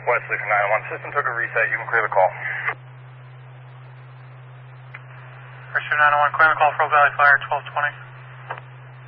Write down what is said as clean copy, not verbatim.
Wesley from 901. System took a reset. You can clear the call. Richard 901, clear the call for Oak Valley Fire, 1220.